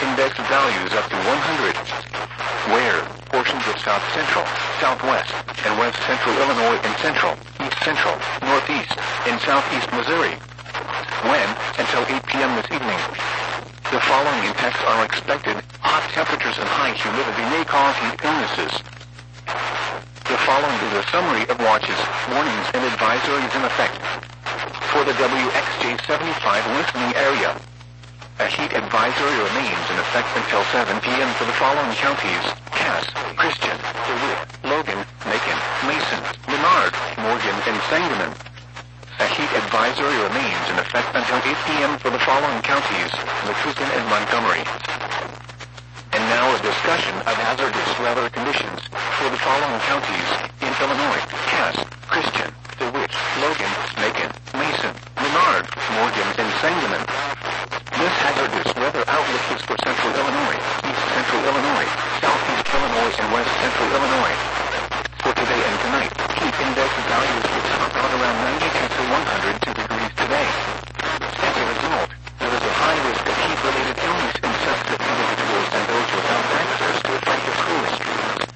index values up to 100. Where portions of south central, southwest, and west central Illinois and central, east central, northeast, and southeast Missouri. When, until 8 p.m. this evening. The following impacts are expected. Hot temperatures and high humidity may cause heat illnesses. The following is a summary of watches, warnings, and advisories in effect. For the WXJ75 listening area, a heat advisory remains in effect until 7 p.m. for the following counties: Cass, Christian, DeWitt, Logan, Macon, Mason, Menard, Morgan, and Sangamon. A heat advisory remains in effect until 8 p.m. for the following counties: Waukegan and Montgomery. And now a discussion of hazardous weather conditions for the following counties in Illinois: Cass, Christian, DeWitt, Logan, Macon, Mason, Menard, Morgan, and Sangamon. This hazardous weather outlook is for central Illinois, east central Illinois, southeast Illinois, and west central Illinois. For today and tonight, heat index values